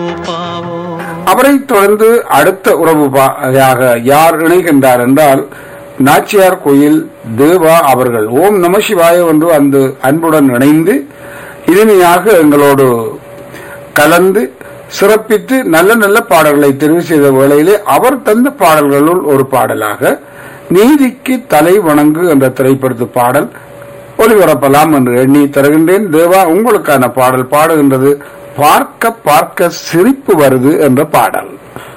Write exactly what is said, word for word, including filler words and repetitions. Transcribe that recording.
அவரை தொடர்ந்து அடுத்த உறவு யார் இணைகின்றார் என்றால் நாச்சியார் கோயில் தேவா அவர்கள் ஓம் நம சிவாய என்று அந்த அன்புடன் இணைந்து இனிமையாக எங்களோடு கலந்து சிறப்பித்து நல்ல நல்ல பாடல்களை தெரிவு செய்த வேளையிலே அவர் தந்த பாடல்களுள் ஒரு பாடலாக நீதிக்கு தலை வணங்கு என்ற திரைப்படத்து பாடல் ஒளிபரப்பலாம் என்று எண்ணி தருகின்றேன். தேவா, உங்களுக்கான பாடல் பாடுகின்றது பார்க்க பார்க்க சிரிப்பு வருது என்ற பாடல்.